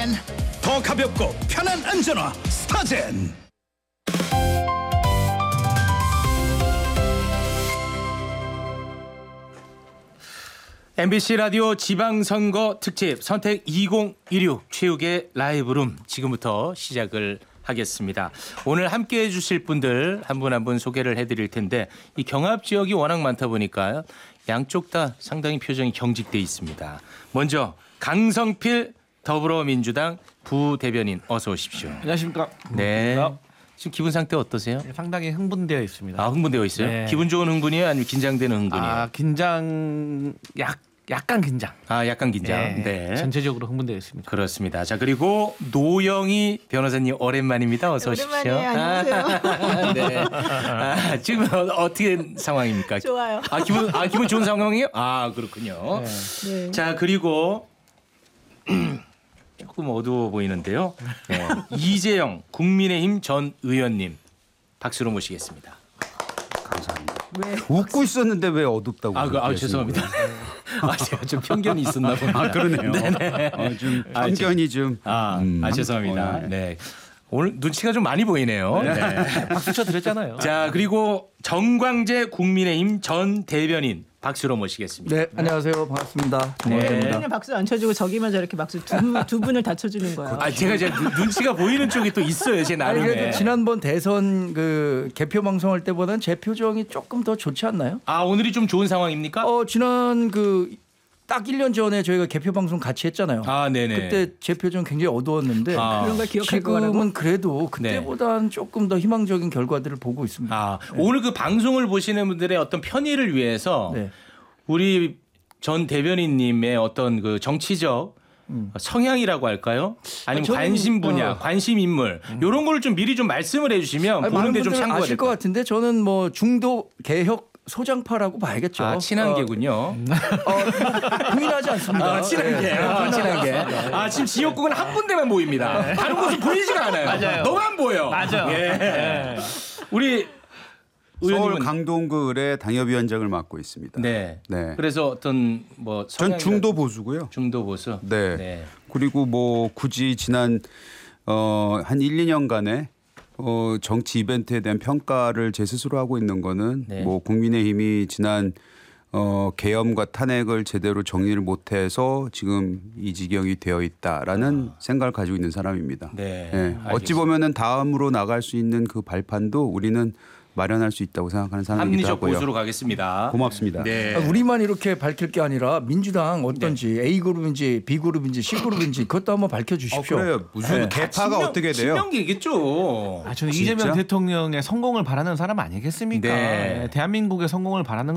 더 가볍고 편한 안전화 스타젠. MBC 라디오 지방선거 특집 선택 2016 최욱의 라이브룸 지금부터 시작을 하겠습니다. 오늘 함께해 주실 분들 한 분 한 분 소개를 해드릴 텐데 이 경합 지역이 워낙 많다 보니까 양쪽 다 상당히 표정이 경직돼 있습니다. 먼저 강성필 더불어민주당 부대변인 어서 오십시오. 안녕하십니까. 네. 지금 기분 상태 어떠세요? 네, 상당히 흥분되어 있습니다. 아, 흥분되어 있어요? 네. 기분 좋은 흥분이에요? 아니면 긴장되는 흥분이에요? 아, 긴장 약간 긴장. 아, 약간 긴장. 네. 네. 전체적으로 흥분되어 있습니다. 그렇습니다. 자, 그리고 노영희 변호사님 오랜만입니다. 어서 오십시오. 오랜만이에요. 안녕하세요. 네. 아, 지금 어떻게 상황입니까? 좋아요. 기분 좋은 상황이에요? 아, 그렇군요. 네. 자, 그리고 조금 어두워 보이는데요. 네. 이재영 국민의힘 전 의원님 박수로 모시겠습니다. 웃고 있었는데 왜 어둡다고? 죄송합니다. 제가 좀 편견이 있었나 보네요. 아, 그러네요. 네네. 좀 편견이 좀. 죄송합니다. 네. 오늘 눈치가 좀 많이 보이네요. 네. 박수 쳐 드렸잖아요. 자, 그리고 정광재 국민의힘 전 대변인 박수로 모시겠습니다. 네, 안녕하세요. 반갑습니다. 네. 그냥 박수 안 쳐주고 저기만 저렇게 박수 두 분을 다 쳐주는 거예요. 제가 눈치가 보이는 쪽이 또 있어요. 제 아니, 나름에. 그래도 지난번 대선 그 개표 방송할 때보다는 제 표정이 조금 더 좋지 않나요? 오늘이 좀 좋은 상황입니까? 지난 딱 1년 전에 저희가 개표 방송 같이 했잖아요. 네네. 그때 제 표정 굉장히 어두웠는데 그런 걸 기억할 거라고? 지금은 그래도 그때보다는 조금 더 희망적인 결과들을 보고 있습니다. 오늘 그 방송을 보시는 분들의 어떤 편의를 위해서 네. 우리 전 대변인님의 어떤 그 정치적 성향이라고 할까요? 아니면 저는, 관심 분야, 관심 인물 이런 거를 좀 미리 좀 말씀을 해주시면 보는데 좀 참고가 아실 될 것 것 같은데 저는 뭐 중도 개혁 소장파라고 봐야겠죠. 친한계군요. 부인하지 않습니다. 친한계. 친한계. 지금 지역구는 한 군데만 보입니다. 다른 곳은 보이지가 않아요. 맞아요. 너만 보여. 맞아요. 예. 우리 서울 의원님은 강동구의 당협위원장을 맡고 있습니다. 네. 네. 그래서 어떤 뭐 전 중도 보수고요. 중도 보수. 네. 그리고 뭐 굳이 지난 한 1, 2년간의 정치 이벤트에 대한 평가를 제 스스로 하고 있는 거는 뭐 국민의힘이 지난 계엄과 탄핵을 제대로 정리를 못해서 지금 이 지경이 되어 있다라는 생각을 가지고 있는 사람입니다. 네. 어찌 보면은 다음으로 나갈 수 있는 그 발판도 우리는 마련할 수 있다고 생각하는 사람이기도 합리적 하고요. 보수로 가겠습니다. 고맙습니다. 네. 우리만 이렇게 밝힐 게 아니라 민주당 어떤지 A그룹인지 B그룹인지 C그룹인지 그것도 한번 밝혀주십시오. 그래요. 무슨 개파가 어떻게 돼요? 친명계겠죠. 저는 진짜? 이재명 대통령의 성공을 바라는 사람 아니겠습니까? 네. 대한민국의 성공을 바라는